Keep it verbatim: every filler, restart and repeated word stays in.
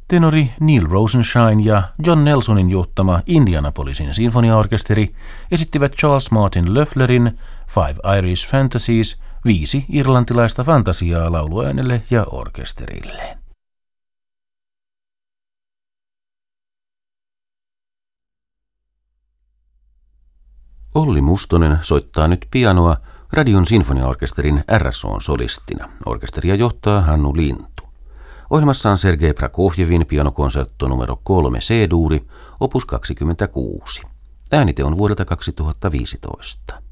Tenori Neil Rosenshine ja John Nelsonin johtama Indianapolisin sinfoniaorkesteri esittivät Charles Martin Loefflerin Five Irish Fantasies, viisi irlantilaista fantasiaa lauluäänelle ja orkesterille. Olli Mustonen soittaa nyt pianoa Radion sinfoniaorkesterin R S O-solistina. Orkesteria johtaa Hannu Lintu. Ohjelmassa on Sergei Prokofjevin pianokonsertto numero kolme C-duuri, opus kaksikymmentäkuusi. Äänite on vuodelta kaksituhattaviisitoista.